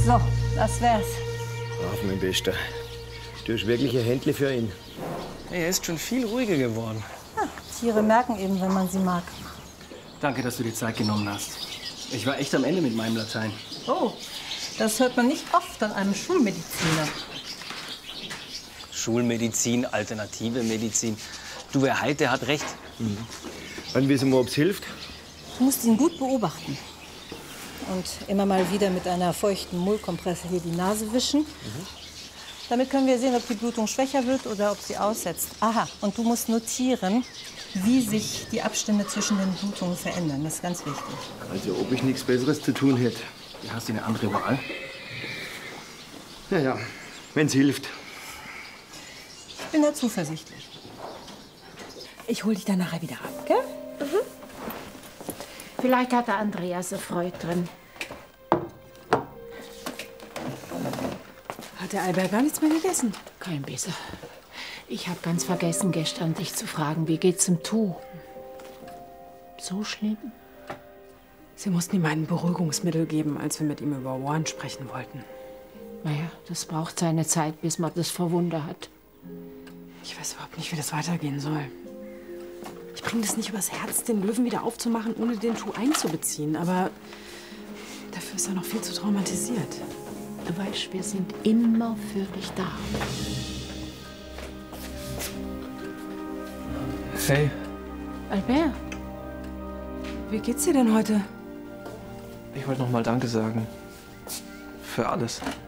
So, das wär's. Brav, mein Bester. Du hast wirklich ein Händle für ihn. Er ist schon viel ruhiger geworden. Ja, Tiere merken eben, wenn man sie mag. Danke, dass du dir Zeit genommen hast. Ich war echt am Ende mit meinem Latein. Oh, das hört man nicht oft an einem Schulmediziner. Schulmedizin, alternative Medizin. Du, wer heilt, der hat recht. Wann wissen wir, ob es hilft? Du musst ihn gut beobachten. Und immer mal wieder mit einer feuchten Mullkompresse hier die Nase wischen. Damit können wir sehen, ob die Blutung schwächer wird oder ob sie aussetzt. Aha, und du musst notieren, wie sich die Abstände zwischen den Blutungen verändern. Das ist ganz wichtig. Also, ob ich nichts Besseres zu tun hätte. Du hast eine andere Wahl. Ja, wenn's hilft. Ich bin da zuversichtlich. Ich hol dich dann nachher wieder ab, gell? Vielleicht hat der Andreas eine Freude drin. Hat der Albert gar nichts mehr gegessen? Kein besser. Ich habe ganz vergessen, gestern dich zu fragen, wie geht's dem Tu? So schlimm? Sie mussten ihm ein Beruhigungsmittel geben, als wir mit ihm über Warren sprechen wollten. Naja, das braucht seine Zeit, bis man das verwunder hat. Ich weiß überhaupt nicht, wie das weitergehen soll. Ich bringe das nicht übers Herz, den Löwen wieder aufzumachen, ohne den Tu einzubeziehen. Aber dafür ist er noch viel zu traumatisiert. Du weißt, wir sind immer für dich da. Hey. Albert, Wie geht's dir denn heute? Ich wollte noch mal Danke sagen. Für alles.